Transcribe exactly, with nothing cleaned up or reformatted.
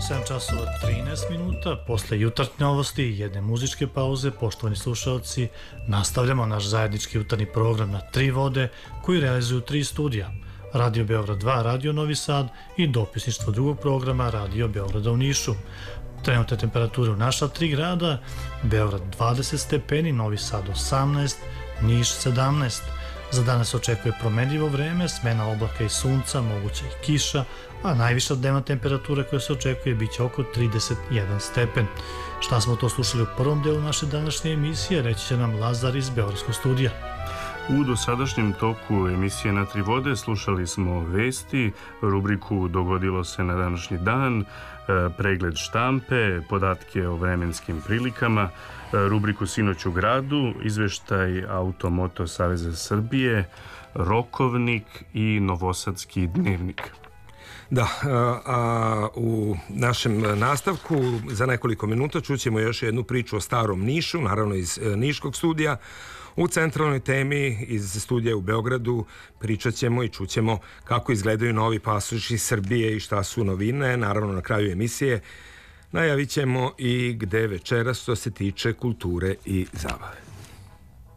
sedam časova trinaest minuta, posle jutarnje novosti i jedne muzičke pauze, poštovani slušalci, nastavljamo naš zajednički jutarnji program na tri vode koji realizuju tri studija. Radio Beograd dva, Radio Novi Sad i dopisništvo drugog programa Radio Beograda u Nišu. Trenutne temperature u naša tri grada: Beograd dvadeset stepeni, Novi Sad osamnaest, Niš sedamnaest. Za danas očekuje promenljivo vreme, smena oblaka i sunca, moguća i kiša, a najviša dnevna temperatura koja se očekuje biće oko trideset jedan stepen. Šta smo to slušali u prvom delu naše današnje emisije, reći će nam Lazar iz Beogradskog studija. U dosadašnjem toku emisije Na tri vode slušali smo vesti, rubriku Dogodilo se na današnji dan, pregled štampe, podatke o vremenskim prilikama, rubriku Sinoć u gradu, izveštaj Automoto Saveza Srbije, rokovnik i Novosadski dnevnik. Da, a u našem nastavku za nekoliko minuta čućemo još jednu priču o starom Nišu, naravno iz Niškog studija. U centralnoj temi iz studija u Beogradu pričat ćemo i čućemo kako izgledaju novi pasoši Srbije i šta su novine. Naravno, na kraju emisije najavit ćemo i gde večeras što se tiče kulture i zabave.